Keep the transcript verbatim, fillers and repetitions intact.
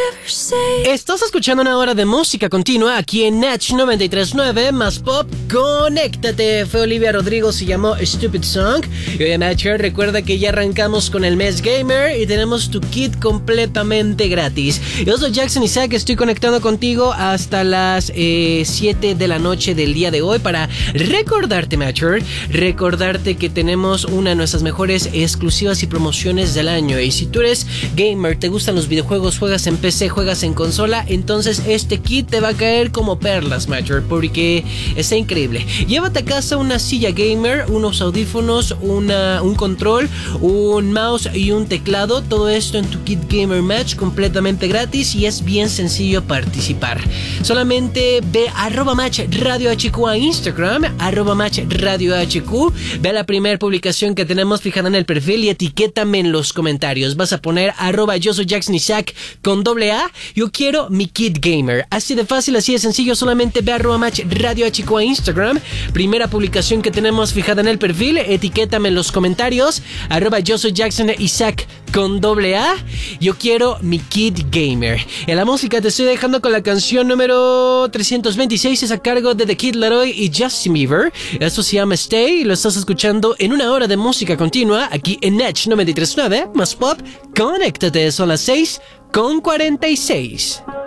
Estás escuchando una hora de música continua aquí en Natch noventa y tres punto nueve más pop. Conéctate. Fue Olivia Rodrigo, se llamó Stupid Song. Y oye, Natcher, recuerda que ya arrancamos con el mes gamer y tenemos tu kit completamente gratis. Yo soy Jackson Isaac, estoy conectando contigo hasta las eh, siete de la noche del día de hoy para recordarte, Natcher, recordarte que tenemos una de nuestras mejores exclusivas y promociones del año. Y si tú eres gamer, te gustan los videojuegos, juegas en P C, juegas en consola, entonces este kit te va a caer como perlas, Major, porque está increíble. Llévate a casa una silla gamer, unos audífonos, una, un control, un mouse y un teclado. Todo esto en tu kit gamer match completamente gratis y es bien sencillo participar. Solamente ve arroba match radio hq a Instagram, arroba match radio hq, ve la primera publicación que tenemos fijada en el perfil y etiquétame en los comentarios. Vas a poner arroba yo soy Jackson Isaac con doble A, yo quiero mi kit gamer. Así de fácil, así de sencillo. Solamente ve arroba match radio hq a Instagram, primera publicación que tenemos fijada en el perfil, etiquétame en los comentarios, arroba yo soy Jackson Isaac con doble A, yo quiero mi kit gamer. En la música te estoy dejando con la canción número trescientos veintiséis, es a cargo de The Kid Laroi y Justin Bieber. Esto se llama Stay y lo estás escuchando en una hora de música continua aquí en Natch noventa y tres punto nueve más pop. Conéctate, son las seis con cuarenta y seis.